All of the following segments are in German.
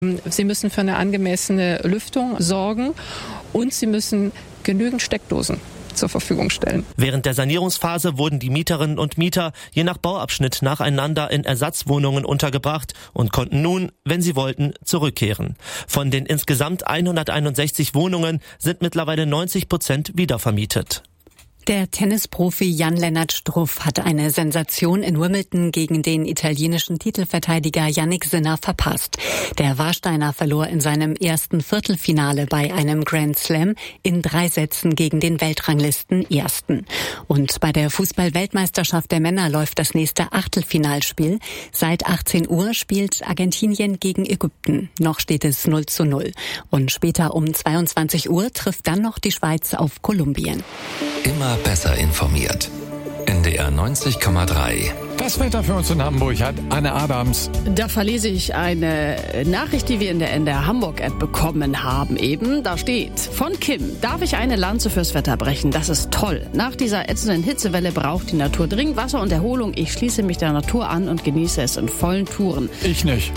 Sie müssen für eine angemessene Lüftung sorgen und sie müssen genügend Steckdosen zur Verfügung stellen. Während der Sanierungsphase wurden die Mieterinnen und Mieter je nach Bauabschnitt nacheinander in Ersatzwohnungen untergebracht und konnten nun, wenn sie wollten, zurückkehren. Von den insgesamt 161 Wohnungen sind mittlerweile 90% wiedervermietet. Der Tennisprofi Jan-Lennart Struff hat eine Sensation in Wimbledon gegen den italienischen Titelverteidiger Jannik Sinner verpasst. Der Warsteiner verlor in seinem ersten Viertelfinale bei einem Grand Slam in 3 Sätzen gegen den Weltranglisten-Ersten. Und bei der Fußball-Weltmeisterschaft der Männer läuft das nächste Achtelfinalspiel. Seit 18 Uhr spielt Argentinien gegen Ägypten. Noch steht es 0:0. Und später um 22 Uhr trifft dann noch die Schweiz auf Kolumbien. Immer besser informiert. NDR 90,3. Das Wetter für uns in Hamburg hat Anne Adams. Da verlese ich eine Nachricht, die wir in der NDR Hamburg-App bekommen haben eben. Da steht, von Kim, darf ich eine Lanze fürs Wetter brechen? Das ist toll. Nach dieser ätzenden Hitzewelle braucht die Natur dringend Wasser und Erholung. Ich schließe mich der Natur an und genieße es in vollen Touren. Ich nicht.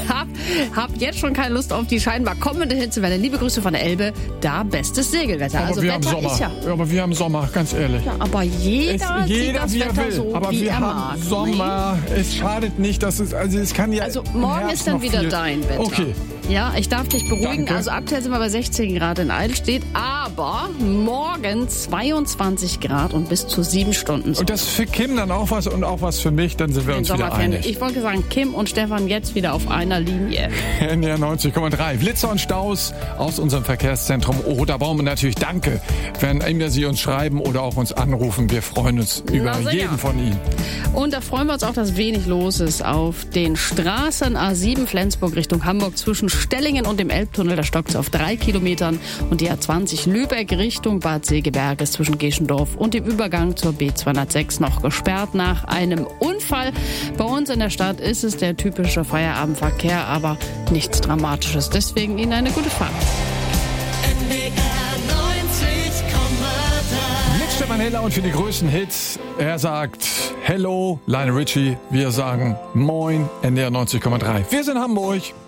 Hab jetzt schon keine Lust auf die scheinbar kommende Hitzewelle. Liebe Grüße von der Elbe, da bestes Segelwetter. Aber also wir Wetter haben Sommer. ist ja... Aber wir haben Sommer, ganz ehrlich. Ja, aber jeder sieht das wie er Wetter will. so, aber wie wir er haben mag. Sommer. Es schadet nicht, dass es, also es kann ja. Also morgen ist dann wieder dein Wetter. Okay. Ja, ich darf dich beruhigen. Danke. Also aktuell sind wir bei 16 Grad in Eidelstedt, aber morgen 22 Grad und bis zu 7 Stunden. Und das für Kim dann auch was und auch was für mich, dann sind wir uns wieder einig. Ich wollte sagen, Kim und Stefan jetzt wieder auf einer Linie. NDR 90,3. Blitzer und Staus aus unserem Verkehrszentrum Roterbaum. Und natürlich danke, wenn immer Sie uns schreiben oder auch uns anrufen. Wir freuen uns über jeden von Ihnen. Und da freuen wir uns auch, dass wenig los ist auf den Straßen A7 Flensburg Richtung Hamburg zwischen Stellingen und dem Elbtunnel. Da stockt es auf 3 Kilometern. Und die A20 Lübeck Richtung Bad Segeberg ist zwischen Geschendorf und dem Übergang zur B206 noch gesperrt nach einem Unfall. Bei uns in der Stadt ist es der typische Feierabendverkehr, aber nichts Dramatisches. Deswegen Ihnen eine gute Fahrt. Mit Stefan Heller und für die größten Hits. Er sagt Hello, Lionel Richie. Wir sagen Moin, NDR 90,3. Wir sind Hamburg.